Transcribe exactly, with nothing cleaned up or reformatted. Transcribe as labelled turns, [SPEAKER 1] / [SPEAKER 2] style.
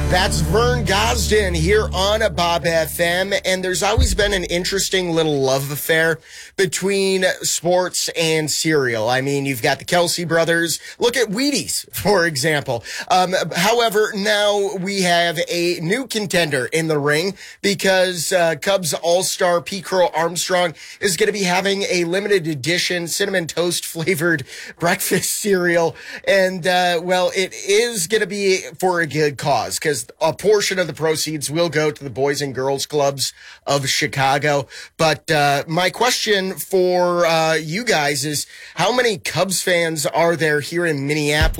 [SPEAKER 1] That's Vern Gosden here on a Bob F M, and there's always been an interesting little love affair between sports and cereal. I mean, you've got the Kelsey brothers. Look at Wheaties, for example. Um, however, now we have a new contender in the ring because uh, Cubs All-Star P. Crow Armstrong is going to be having a limited edition cinnamon toast flavored breakfast cereal, and uh, well, it is going to be for a good cause because a portion of the proceeds will go to the Boys and Girls Clubs of Chicago. But uh, my question for uh, you guys is, how many Cubs fans are there here in Minneapolis?